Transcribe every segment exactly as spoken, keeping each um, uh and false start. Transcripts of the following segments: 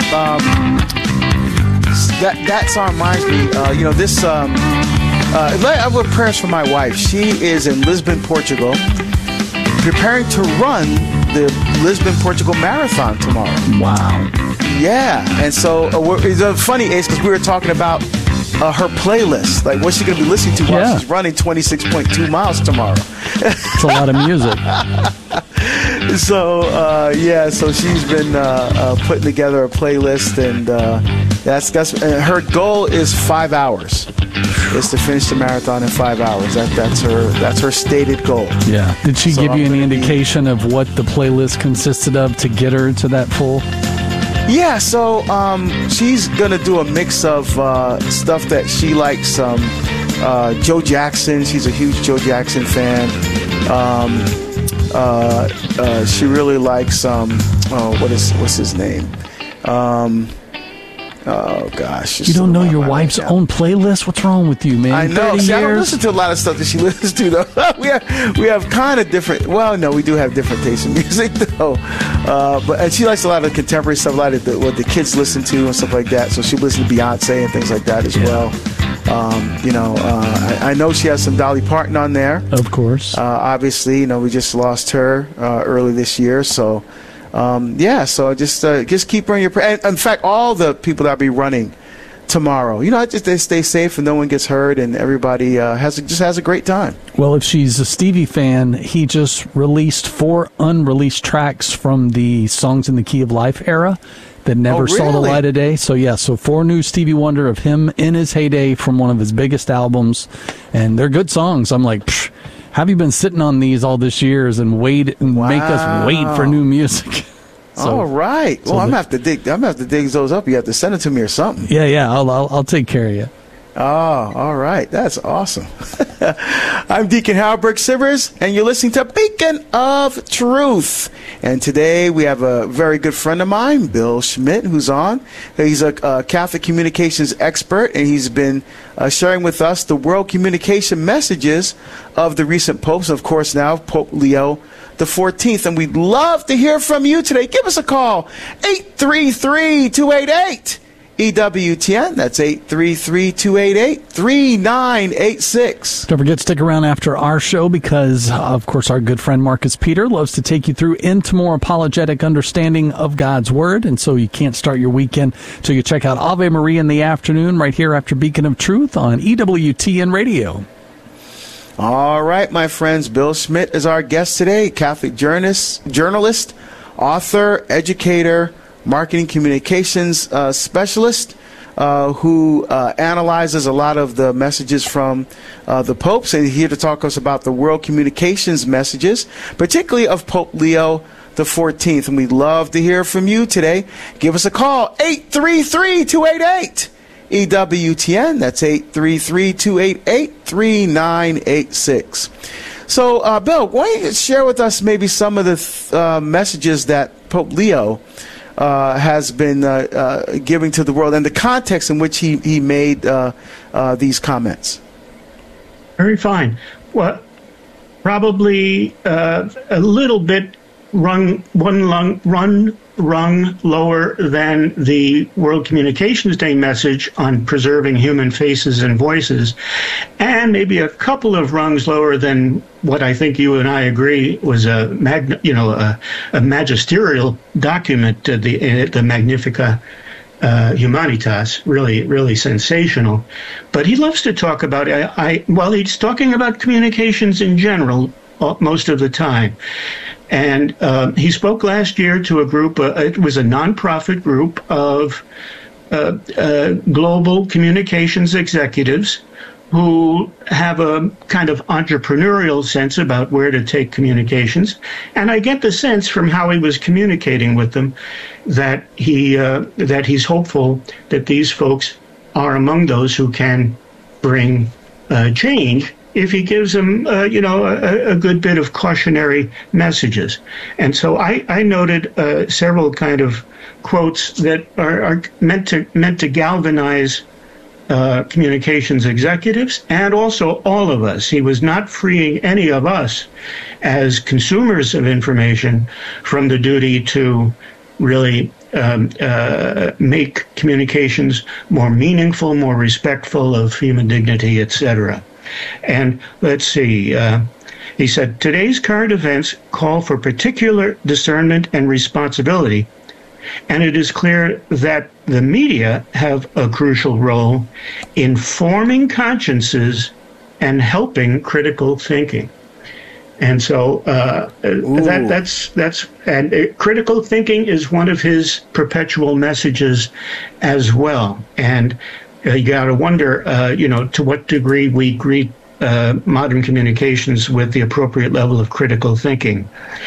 um, that that song reminds me. Uh, you know, this. Um, uh, I have prayers for my wife. She is in Lisbon, Portugal, preparing to run the Lisbon, Portugal Marathon tomorrow. Wow. Yeah, and so uh, we're, it's uh, funny, Ace, because we were talking about uh, her playlist, like what's she going to be listening to while Yeah. she's running twenty-six point two miles tomorrow. It's a lot of music. So uh, yeah, so she's been uh, uh, putting together a playlist, and uh, that's that's uh, her goal is five hours. Is to finish the marathon in five hours. That that's her that's her stated goal. Yeah. Did she So give you I'm any gonna be- indication of what the playlist consisted of to get her to that full? Yeah, so um, she's gonna do a mix of uh, stuff that she likes. Um, uh, Joe Jackson, she's a huge Joe Jackson fan. Um, uh, uh, she really likes um, oh, what is what's his name? Um, oh gosh, You don't know your wife's own playlist? What's wrong with you, man? I know. thirty See, I don't years? listen to a lot of stuff that she listens to, though. we have we have kind of different. Well, no, we do have different tastes in music, though. Uh, but and she likes a lot of contemporary stuff, a lot of the, what the kids listen to and stuff like that. So she listens to Beyonce and things like that as Yeah. well. Um, you know, uh, I, I know she has some Dolly Parton on there. Of course. Uh, obviously, you know, we just lost her uh, early this year, so um, yeah. So just uh, just keep her in your prayer. In fact, all the people that'll be running tomorrow, you know, just they stay safe and no one gets hurt, and everybody uh, has a, just has a great time. Well, if she's a Stevie fan, he just released four unreleased tracks from the Songs in the Key of Life era that never Oh, saw the really? light of day. So, yeah, so four new Stevie Wonder of him in his heyday from one of his biggest albums. And they're good songs. I'm like, Psh, have you been sitting on these all this years and wait and make us wait for new music? So, all right. Well, so I'm the- gonna have to dig. I'm gonna have to dig those up. You have to send it to me or something. Yeah, yeah, I'll, I'll, I'll take care of you. Oh, all right. That's awesome. I'm Deacon Halbert Sivers, and you're listening to Beacon of Truth. And today we have a very good friend of mine, Bill Schmidt, who's on. He's a, a Catholic communications expert, and he's been uh, sharing with us the world communication messages of the recent popes, of course, now Pope Leo the fourteenth. And we'd love to hear from you today. Give us a call, eight three three, two eight eight, E W T N. That's eight three three, two eight eight, three nine eight six. Don't forget to stick around after our show because, of course, our good friend Marcus Peter loves to take you through into more apologetic understanding of God's Word. And so you can't start your weekend till you check out Ave Maria in the afternoon right here after Beacon of Truth on E W T N Radio. All right, my friends. Bill Schmidt is our guest today, Catholic journalist, journalist, author, educator, marketing communications uh, specialist, uh, who uh, analyzes a lot of the messages from uh, the popes. And he's here to talk to us about the world communications messages, particularly of Pope Leo the fourteenth. And we'd love to hear from you today. Give us a call, eight three three, two eight eight, E W T N. That's eight three three, two eight eight, three nine eight six. So, uh, Bill, why don't you share with us maybe some of the th- uh, messages that Pope Leo uh, has been uh, uh, giving to the world and the context in which he, he made uh, uh, these comments? Very fine. Well, probably uh, a little bit rung, one lung, run rung lower than the World Communications Day message on preserving human faces and voices, and maybe a couple of rungs lower than what I think you and I agree was a mag, you know, a, a magisterial document, uh, the uh, the Magnificat uh, Humanitas, really, really sensational. But he loves to talk about, I, I well, he's talking about communications in general uh, most of the time. And uh, he spoke last year to a group, uh, it was a nonprofit group of uh, uh, global communications executives who have a kind of entrepreneurial sense about where to take communications. And I get the sense from how he was communicating with them that he uh, that he's hopeful that these folks are among those who can bring uh, change if he gives them, uh, you know, a, a good bit of cautionary messages. And so I, I noted uh, several kind of quotes that are, are meant to meant to galvanize uh, communications executives and also all of us. He was not freeing any of us as consumers of information from the duty to really um, uh, make communications more meaningful, more respectful of human dignity, et cetera. And let's see, uh, he said, today's current events call for particular discernment and responsibility, and it is clear that the media have a crucial role in forming consciences and helping critical thinking. And so uh, that that's that's and uh, critical thinking is one of his perpetual messages as well. And uh, you got to wonder, uh, you know, to what degree we greet uh, modern communications with the appropriate level of critical thinking.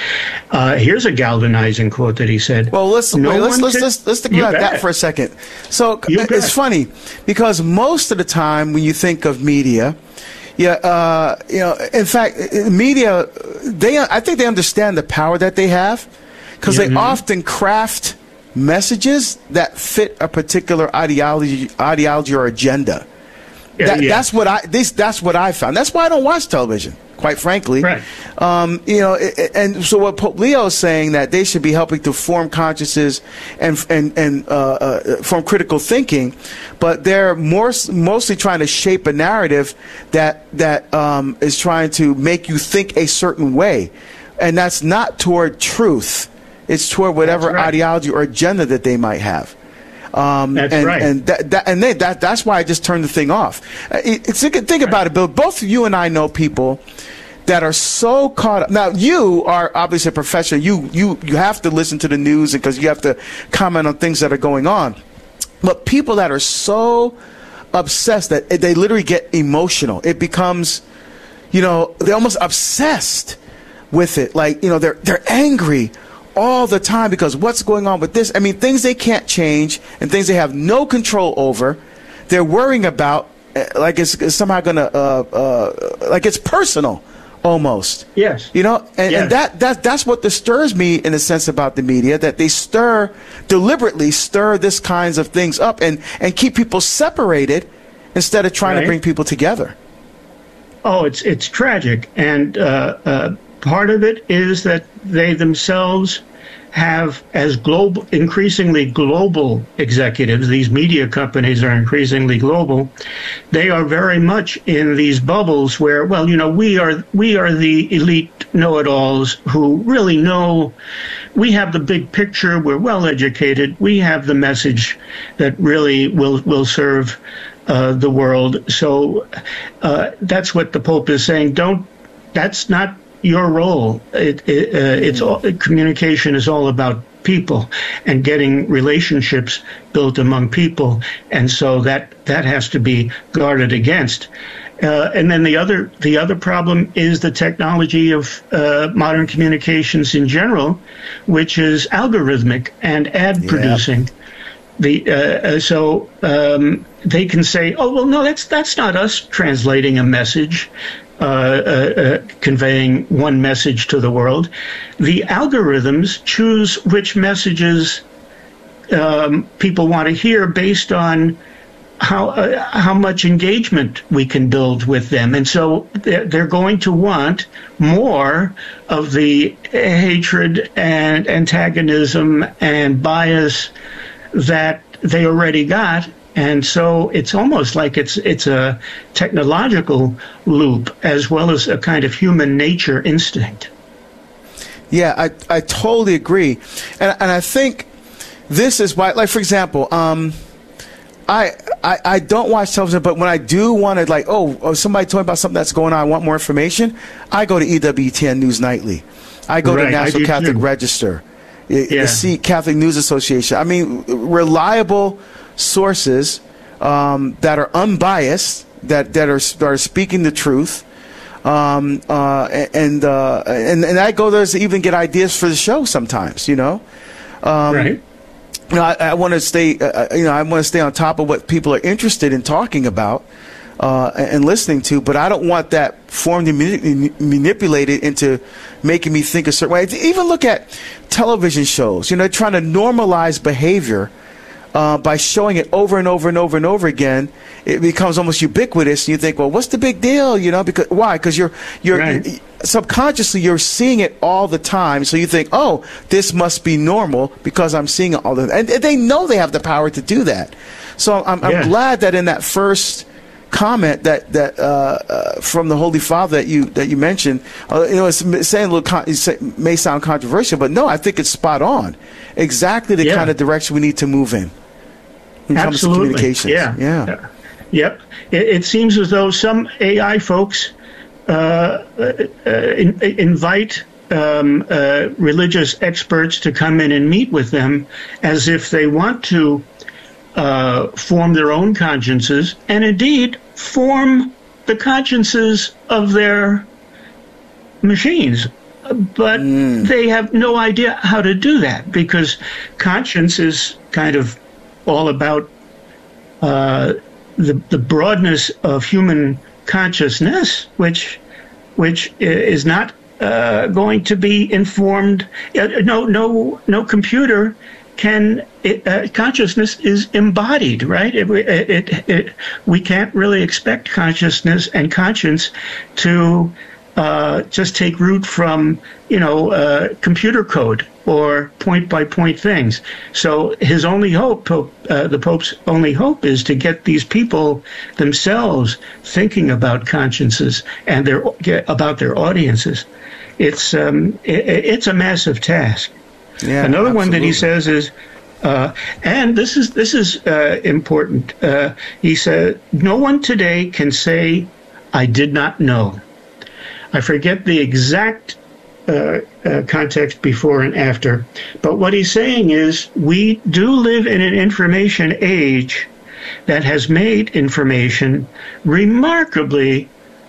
Uh, here's a galvanizing quote that he said. Well, let's no wait, let's let's, can, let's let's think about that for a second. So You it's bet. funny because most of the time when you think of media. Yeah, uh, you know, in fact, media, they, I think they understand the power that they have because Mm-hmm. they often craft messages that fit a particular ideology, ideology or agenda. Yeah, That, yeah. That's what I, this, that's what I found. That's why I don't watch television, quite frankly. Right. Um, you know, it- it- and so what Pope Leo is saying that they should be helping to form consciences and and and uh, uh, form critical thinking, but they're more mostly trying to shape a narrative that that um, is trying to make you think a certain way, and that's not toward truth. It's toward whatever That's right. ideology or agenda that they might have. Um, That's and, right. And that, that and they, that that's why I just turned the thing off. Uh, it, it's think, think about it, Bill. Both you and I know people that are so caught up. Now, you are obviously a professional. You you you have to listen to the news because you have to comment on things that are going on. But people that are so obsessed that they literally get emotional. It becomes, you know, they're almost obsessed with it. Like, you know, they're they're angry all the time because what's going on with this? I mean, things they can't change and things they have no control over. They're worrying about uh, like it's, it's somehow going to, uh, uh, like it's personal almost. Yes. You know, and, Yes. and that, that that's what disturbs me in a sense about the media, that they stir, deliberately stir this kinds of things up and, and keep people separated instead of trying Right. to bring people together. Oh, it's it's tragic, and uh, uh, part of it is that they themselves have, as global, increasingly global executives, these media companies are increasingly global. They are very much in these bubbles where, well, you know, we are we are the elite know-it-alls who really know. We have the big picture. We're well educated. We have the message that really will will serve uh, the world. So uh, that's what the Pope is saying. Don't. That's not your role. It, it, uh, it's all, communication is all about people and getting relationships built among people, and so that that has to be guarded against. Uh, and then the other the other problem is the technology of uh, modern communications in general, which is algorithmic and ad Yeah. producing. The uh, uh, so um, they can say, oh well, no, that's that's not us translating a message. Uh, uh, uh, conveying one message to the world. The algorithms choose which messages um, people want to hear based on how uh, how much engagement we can build with them. And so they're, they're going to want more of the hatred and antagonism and bias that they already got. And so it's almost like it's it's a technological loop as well as a kind of human nature instinct. Yeah, I, I totally agree. And, and I think this is why, like, for example, um, I, I I don't watch television, but when I do want to, like, oh, oh, somebody told me about something that's going on, I want more information, I go to E W T N News Nightly. I go Right, to I National do Catholic too. Register, the Yeah. C Catholic News Association. I mean, reliable sources um, that are unbiased, that, that, are, that are speaking the truth. Um, uh, and, uh, and and I go there to even get ideas for the show sometimes, you know. Um, Right. You know, I, I want to stay. Uh, you know, I want to stay on top of what people are interested in talking about uh, and, and listening to. But I don't want that form to be manipulated into making me think a certain way. Even look at television shows. You know, trying to normalize behavior uh, by showing it over and over and over and over again, it becomes almost ubiquitous. And you think, well, what's the big deal? You know, because why? Because you're you're, Right. you're subconsciously you're seeing it all the time. So you think, oh, this must be normal because I'm seeing it all the time. And they know they have the power to do that. So I'm, I'm Yeah. glad that in that first comment that that uh, uh, from the Holy Father that you that you mentioned, uh, you know, it's saying a little con- it may sound controversial, but no, I think it's spot on. Exactly the Yeah. kind of direction we need to move in. When it comes to Absolutely. communications. Yeah. Yeah. Uh, Yep. It, it seems as though some A I folks uh, uh, in, invite um, uh, religious experts to come in and meet with them as if they want to uh, form their own consciences and indeed form the consciences of their machines. But they have no idea how to do that because conscience is kind of all about uh, the the broadness of human consciousness, which which is not uh, going to be informed. Uh, no, no, no computer can. It, uh, consciousness is embodied, right? It, it, it, it, we can't really expect consciousness and conscience to uh, just take root from, you know, uh, computer code or point-by-point things. So his only hope, Pope, uh, the Pope's only hope, is to get these people themselves thinking about consciences and their about their audiences. It's um, it, it's a massive task. Yeah, Another absolutely. one that he says is, uh, and this is this is uh, important. Uh, he said, "No one today can say I did not know." I forget the exact uh, uh, context before and after, but what he's saying is we do live in an information age that has made information remarkably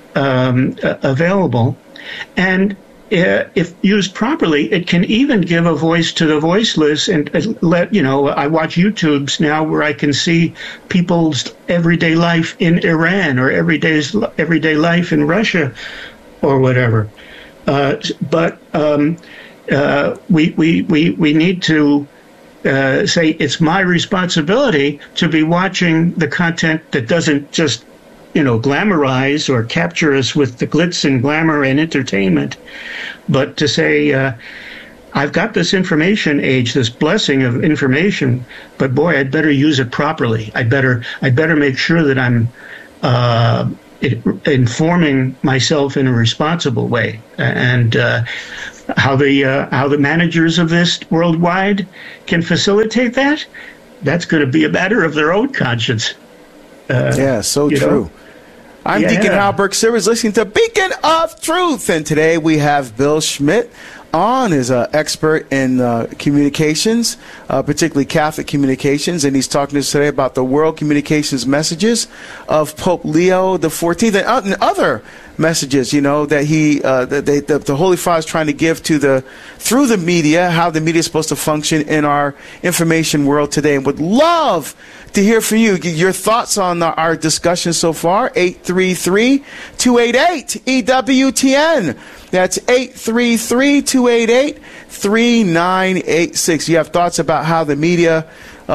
um, uh, available, and uh, if used properly, it can even give a voice to the voiceless. And uh, let you know, I watch YouTubes now where I can see people's everyday life in Iran or everyday everyday life in Russia or whatever. Uh, but um, uh, we, we, we, we need to uh, say it's my responsibility to be watching the content that doesn't just, you know, glamorize or capture us with the glitz and glamour and entertainment, but to say, uh, I've got this information age, this blessing of information, but boy, I'd better use it properly. I'd better, I'd better make sure that I'm uh, it, informing myself in a responsible way. And uh, how the uh, how the managers of this worldwide can facilitate that, that's going to be a matter of their own conscience. Uh, Yeah, so you true. know? I'm Yeah. Deacon Hal Burke Sivers, listening to Beacon of Truth, and today we have Bill Schmidt on as an expert in uh, communications, uh, particularly Catholic communications, and he's talking to us today about the world communications messages of Pope Leo the fourteenth and, uh, and other messages, you know, that he, uh, that they, the, the Holy Father is trying to give to the through the media, how the media is supposed to function in our information world today, and would love to hear from you. Your thoughts on our, our discussion so far. eight three three, two eight eight, E W T N. That's eight three three, two eight eight, three nine eight six. You have thoughts about how the media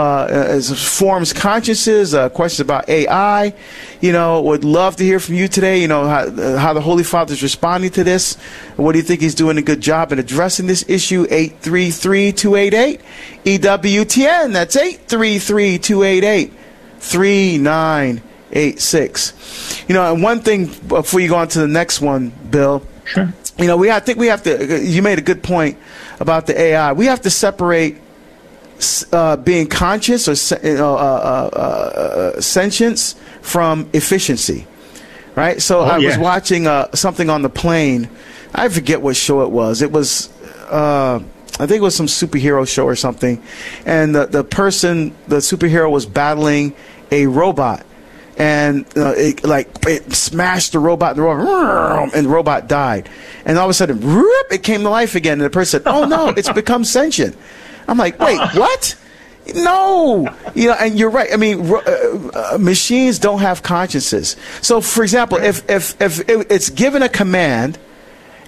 uh, forms consciences, uh, questions about A I. You know, would love to hear from you today. You know, how, how the Holy Father is responding to this. What do you think he's doing a good job in addressing this issue? eight three three, two eight eight, E W T N. That's eight three three, two eight eight, three nine eight six. You know, and one thing before you go on to the next one, Bill. Sure. You know, we I think we have to. You made a good point about the A I. We have to separate uh, being conscious or you know, uh, uh, uh, sentience from efficiency, right? So Oh, I yeah. was watching uh, something on the plane. I forget what show it was. It was, uh, I think it was some superhero show or something, and the the person, the superhero, was battling a robot. And uh, it like it smashed the robot, and the robot, and the robot died. And all of a sudden, whoop, it came to life again. And the person said, "Oh no, it's become sentient." I'm like, "Wait, what?" No, you know, and you're right. I mean, uh, uh, machines don't have consciences. So, for example, if if if it's given a command,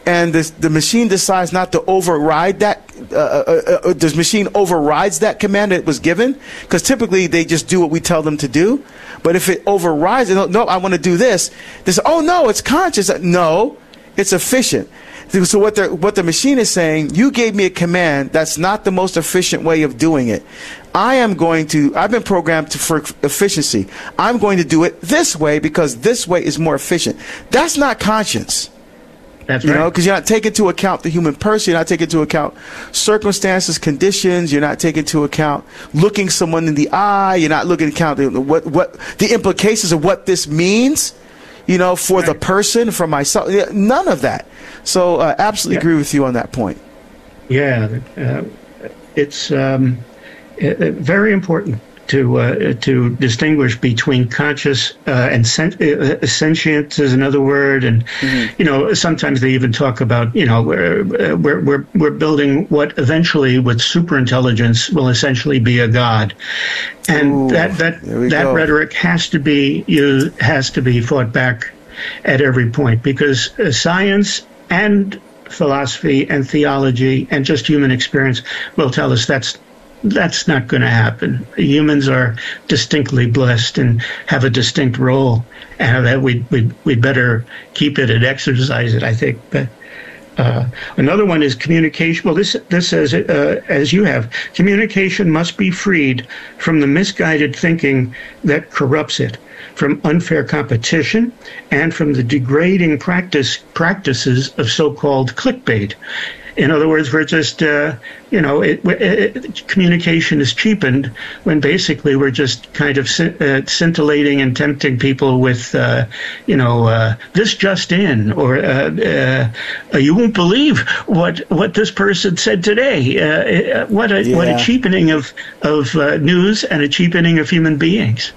and this, the machine decides not to override that, uh, uh, uh, the machine overrides that command that was given, because typically they just do what we tell them to do. But if it overrides it, no, I want to do this. They say, oh no, it's conscious. No, it's efficient. So what the what the machine is saying, you gave me a command that's not the most efficient way of doing it. I am going to, I've been programmed to, for efficiency. I'm going to do it this way because this way is more efficient. That's not conscience. That's you right. know, because you're not taking into account the human person. You're not taking into account circumstances, conditions. You're not taking into account looking someone in the eye. You're not looking at account what what the implications of what this means, you know, for right. the person, for myself. None of that. So uh, absolutely yeah. agree with you on that point. Yeah, uh, it's um, uh, very important to uh, to distinguish between conscious uh, and sen- uh, sentient is another word, and mm-hmm. you know, sometimes they even talk about, you know, we're we're we're, we're building what eventually with superintelligence will essentially be a god, and Ooh, that that that go. rhetoric has to be used, has to be fought back at every point, because uh, science and philosophy and theology and just human experience will tell us that's that's not going to happen. Humans are distinctly blessed and have a distinct role, and that we we we'd better keep it and exercise it, I think. But uh, another one is communication. Well, this this says uh, as you have, communication must be freed from the misguided thinking that corrupts it, from unfair competition, and from the degrading practice practices of so-called clickbait. In other words, we're just, uh, you know, it, it, communication is cheapened when basically we're just kind of uh, scintillating and tempting people with, uh, you know, uh, this just in, or uh, uh, you won't believe what what this person said today. Uh, what a yeah. what a cheapening of of uh, news and a cheapening of human beings.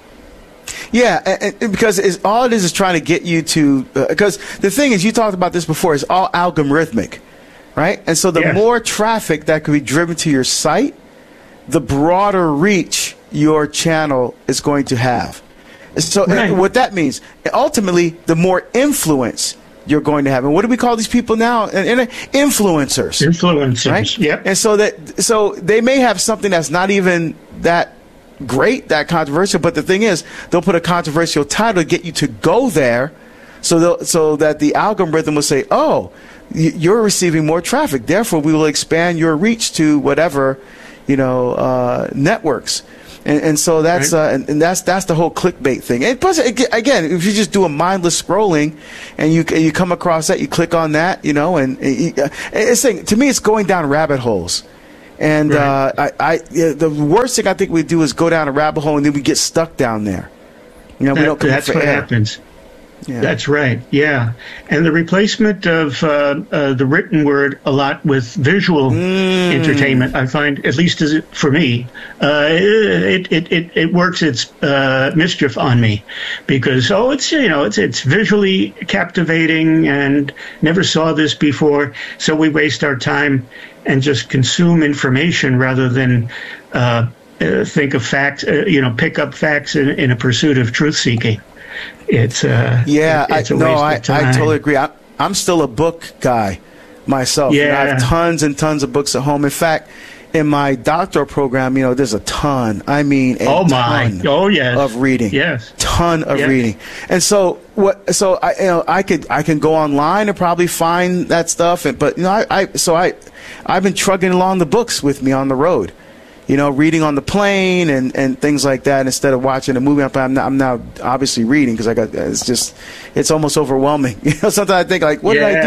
Yeah, and, and because it's, all it is is trying to get you to, because uh, the thing is, you talked about this before, it's all algorithmic, right? And so the yes. more traffic that could be driven to your site, the broader reach your channel is going to have. So right. uh, what that means, ultimately, the more influence you're going to have. And what do we call these people now? And, and influencers. Influencers, right? Yep. And so that so they may have something that's not even that great, that controversial, but the thing is, they'll put a controversial title to get you to go there, so so that the algorithm will say, oh, you're receiving more traffic, therefore we will expand your reach to whatever, you know, uh, networks. And, and so that's right. uh, and, and that's that's the whole clickbait thing. And plus, again, if you just do a mindless scrolling, and you you come across that, you click on that, you know, and, and you, it's saying, to me, it's going down rabbit holes. And right. uh, I, I yeah, the worst thing I think we do is go down a rabbit hole, and then we get stuck down there. You know, that, we don't come that's up for what air. happens. Yeah. That's right, yeah. And the replacement of uh, uh, the written word a lot with visual mm. entertainment, I find, at least as it, for me, uh, it, it, it, it works its uh, mischief on me. Because, oh, it's, you know, it's, it's visually captivating and never saw this before, so we waste our time and just consume information rather than uh, uh, think of facts, uh, you know, pick up facts in, in a pursuit of truth-seeking. It's uh yeah, it's a I, no, waste I, of time. I totally agree. I, I'm still a book guy myself. Yeah, you know, I have tons and tons of books at home. In fact, in my doctoral program, you know, there's a ton. I mean, a oh my, ton oh yes, of reading. Yes, ton of yes. reading. And so what? So I, you know, I could I can go online and probably find that stuff. And, but you know, I, I so I I've been trugging along the books with me on the road. You know, reading on the plane and, and things like that instead of watching a movie. I'm, I'm now obviously reading because I got it's just it's almost overwhelming. You know, sometimes I think like, what yeah.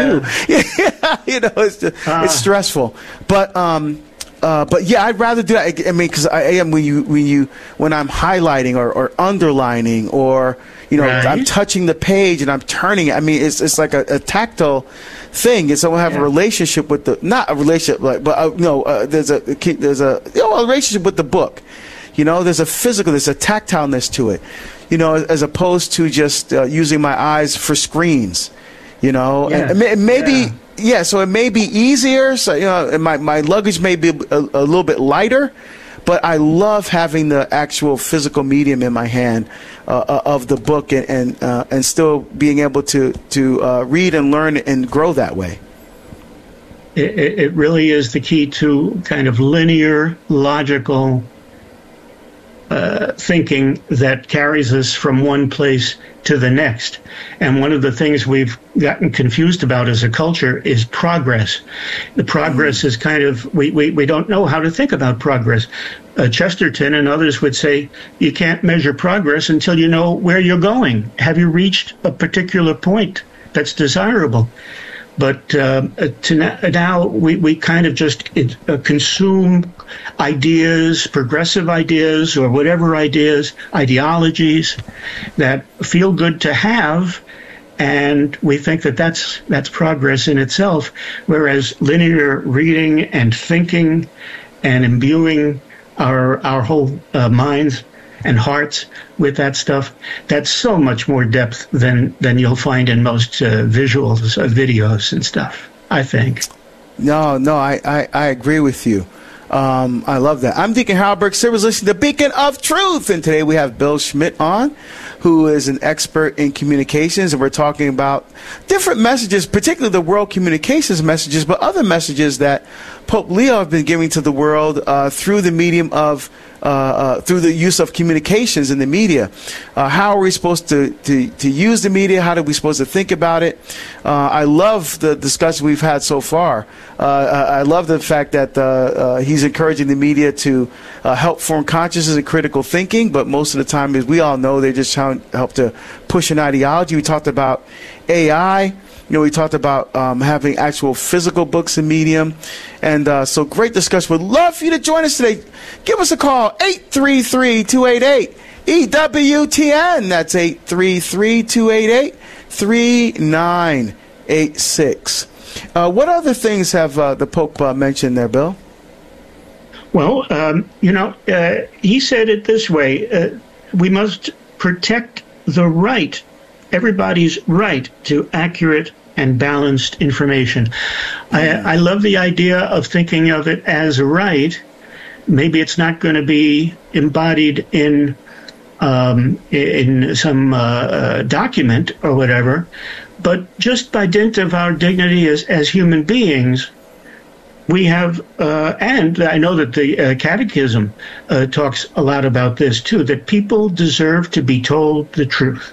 did I do? you know, it's just, uh. it's stressful. But um, uh, but yeah, I'd rather do that. I mean, because I am when you when you when I'm highlighting or, or underlining or you know right. I'm touching the page and I'm turning it. I mean, it's it's like a, a tactile thing. It's someone have yeah. a relationship with the not a relationship like but uh, you know uh, there's a there's a you know a relationship with the book. You know, there's a physical, there's a tactileness to it. You know, as opposed to just uh, using my eyes for screens. You know, yeah. and it may be yeah. yeah. So it may be easier. So you know, and my my luggage may be a, a little bit lighter. But I love having the actual physical medium in my hand uh, of the book, and and, uh, and still being able to to uh, read and learn and grow that way. it, it really is the key to kind of linear, logical uh, thinking that carries us from one place to the next. And one of the things we've gotten confused about as a culture is progress. The progress is kind of, we, we, we don't know how to think about progress. Uh, Chesterton and others would say you can't measure progress until you know where you're going. Have you reached a particular point that's desirable? But uh, to now, we, we kind of just uh, consume ideas, progressive ideas, or whatever ideas, ideologies that feel good to have, and we think that that's that's progress in itself. Whereas linear reading and thinking and imbuing our our whole uh, minds and hearts with that stuff, that's so much more depth than, than you'll find in most uh, visuals, uh, videos and stuff, I think. No, no, I, I, I agree with you. Um, I love that. I'm Deacon Harold Burke Silvers, listening to Beacon of Truth, and today we have Bill Schmidt on, who is an expert in communications, and we're talking about different messages, particularly the world communications messages, but other messages that Pope Leo has been giving to the world uh, through the medium of Uh, uh, through the use of communications in the media. Uh, how are we supposed to, to, to use the media? How are we supposed to think about it? Uh, I love the discussion we've had so far. Uh, I love the fact that uh, uh, he's encouraging the media to uh, help form consciousness and critical thinking, but most of the time, as we all know, they just help to push an ideology. We talked about A I. You know, we talked about um, having actual physical books in Medium. And uh, so great discussion. Would love for you to join us today. Give us a call, eight three three, two eight eight, E W T N. That's eight three three, two eight eight, three nine eight six. Uh, what other things have uh, the Pope uh, mentioned there, Bill? Well, um, you know, uh, he said it this way. Uh, we must protect the right, everybody's right to accurate and balanced information. I, I love the idea of thinking of it as a right. Maybe it's not going to be embodied in um, in some uh, uh, document or whatever, but just by dint of our dignity as, as human beings, we have, uh, and I know that the uh, Catechism uh, talks a lot about this too, that people deserve to be told the truth.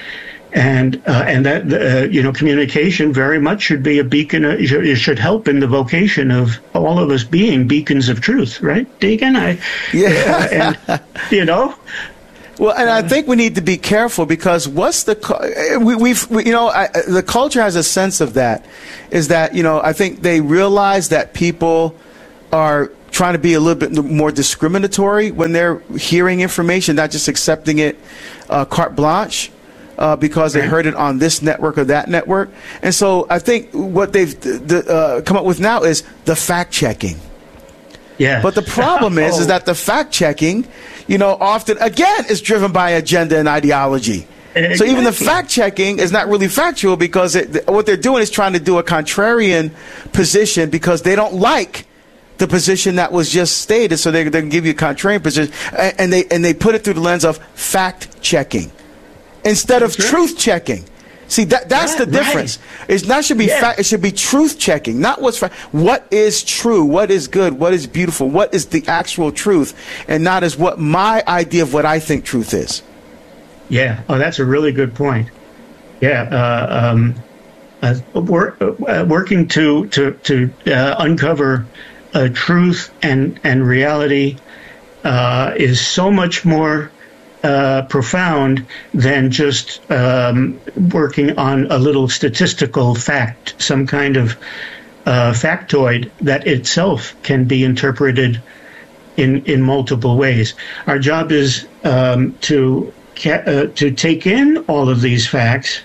And uh, and that uh, you know, communication very much should be a beacon. Uh, it should help in the vocation of all of us being beacons of truth, right, Deacon? I, yeah. Uh, and you know. Well, and I think we need to be careful, because what's the we, we've we, you know I, the culture has a sense of that, is that, you know, I think they realize that people are trying to be a little bit more discriminatory when they're hearing information, not just accepting it uh, carte blanche. Uh, because they heard it on this network or that network. And so I think what they've uh, come up with now is the fact-checking. Yeah. But the problem is, oh. is that the fact-checking, you know, often, again, is driven by agenda and ideology. Exactly. So even the fact-checking is not really factual, because it, what they're doing is trying to do a contrarian position because they don't like the position that was just stated. So they, they can give you a contrarian position, and, and, they, and they put it through the lens of fact-checking instead of That's truth checking. See, that that's yeah, the difference. Right. It's not should be yeah. fact, it should be truth checking, not what's fa- what is true, what is good, what is beautiful, what is the actual truth, and not as what my idea of what I think truth is. Yeah. Oh, that's a really good point. Yeah. Uh, um, uh, we're, uh, working to to to uh, uncover uh, truth and and reality uh, is so much more Uh, profound than just um, working on a little statistical fact, some kind of uh, factoid that itself can be interpreted in in multiple ways. Our job is um, to ca- uh, to take in all of these facts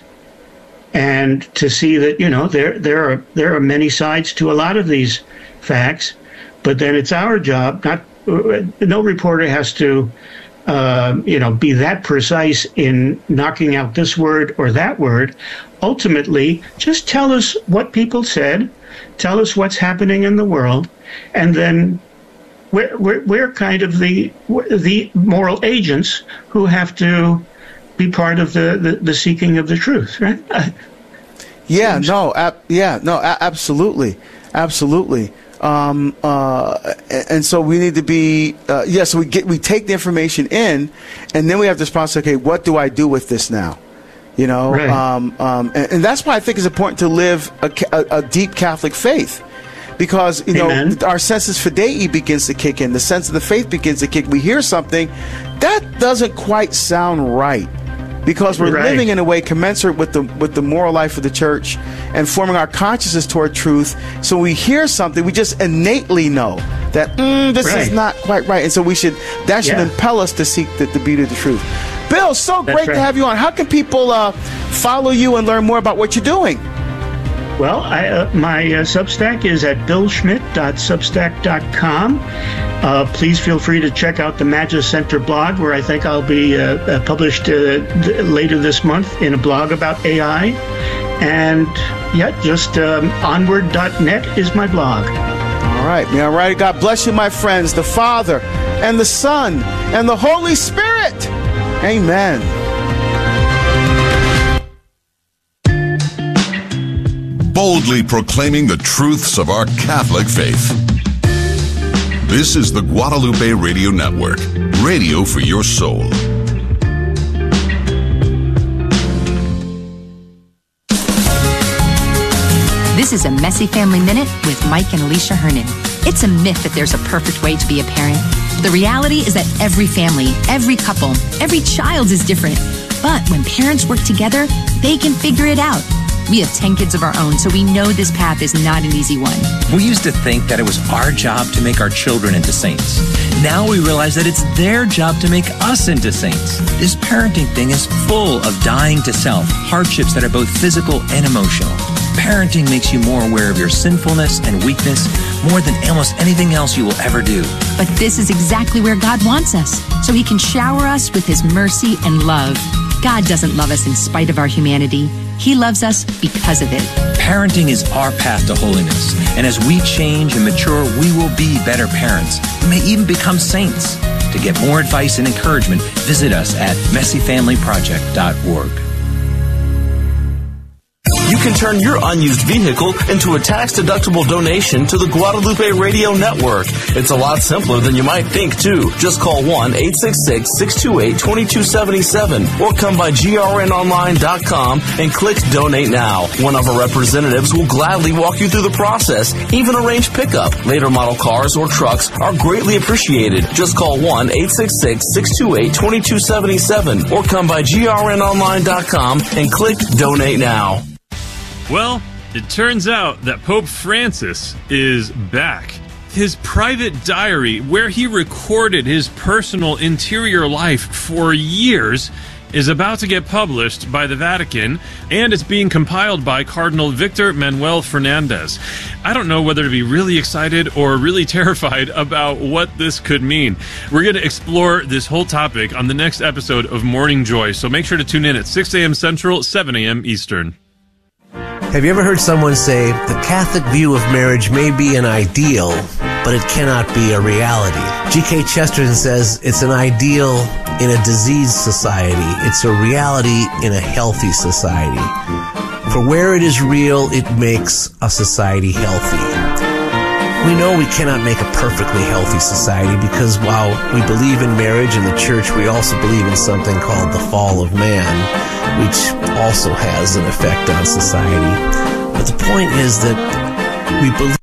and to see that, you know, there there are there are many sides to a lot of these facts, but then it's our job. Not uh, no reporter has to. Uh, you know, be that precise in knocking out this word or that word. Ultimately, just tell us what people said, tell us what's happening in the world, and then we're, we're, we're kind of the the moral agents who have to be part of the, the, the seeking of the truth, right? Yeah, no, ab- yeah, no, a- absolutely. Absolutely. Um, uh, and so we need to be, uh, yeah, so we get, we take the information in, and then we have this process, okay, what do I do with this now? You know, right. um, um, and, and that's why I think it's important to live a, a, a deep Catholic faith. Because, you Amen. know, our sensus fidei begins to kick in. The sense of the faith begins to kick. We hear something that doesn't quite sound right. Because we're right. living in a way commensurate with the with the moral life of the church and forming our consciousness toward truth. So we hear something, we just innately know that mm, this right. is not quite right. And so we should that should yeah. impel us to seek the, the beauty of the truth. Bill, so That's great right. to have you on. How can people uh, follow you and learn more about what you're doing? Well, I, uh, my uh, Substack is at bill schmidt dot substack dot com. Uh, please feel free to check out the Magis Center blog, where I think I'll be uh, uh, published uh, th- later this month in a blog about A I. And, yeah, just um, onward dot net is my blog. All right. All right. God bless you, my friends, the Father and the Son and the Holy Spirit. Amen. Boldly proclaiming the truths of our Catholic faith. This is the Guadalupe Radio Network, radio for your soul. This is a Messy Family Minute with Mike and Alicia Hernan. It's a myth that there's a perfect way to be a parent. The reality is that every family, every couple, every child is different. But when parents work together, they can figure it out. We have ten kids of our own, so we know this path is not an easy one. We used to think that it was our job to make our children into saints. Now we realize that it's their job to make us into saints. This parenting thing is full of dying to self, hardships that are both physical and emotional. Parenting makes you more aware of your sinfulness and weakness more than almost anything else you will ever do. But this is exactly where God wants us, so He can shower us with His mercy and love. God doesn't love us in spite of our humanity. He loves us because of it. Parenting is our path to holiness, and as we change and mature, we will be better parents. We may even become saints. To get more advice and encouragement, visit us at messy family project dot org. You can turn your unused vehicle into a tax-deductible donation to the Guadalupe Radio Network. It's a lot simpler than you might think, too. Just call one eight six six, six two eight, two two seven seven or come by G R N online dot com and click Donate Now. One of our representatives will gladly walk you through the process, even arrange pickup. Later model cars or trucks are greatly appreciated. Just call one eight six six, six two eight, two two seven seven or come by G R N online dot com and click Donate Now. Well, it turns out that Pope Francis is back. His private diary, where he recorded his personal interior life for years, is about to get published by the Vatican, and it's being compiled by Cardinal Victor Manuel Fernandez. I don't know whether to be really excited or really terrified about what this could mean. We're going to explore this whole topic on the next episode of Morning Joy, so make sure to tune in at six a.m. Central, seven a.m. Eastern. Have you ever heard someone say, the Catholic view of marriage may be an ideal, but it cannot be a reality? G K Chesterton says it's an ideal in a diseased society. It's a reality in a healthy society. For where it is real, it makes a society healthy. We know we cannot make a perfectly healthy society because while we believe in marriage in the church, we also believe in something called the fall of man, which also has an effect on society. But the point is that we believe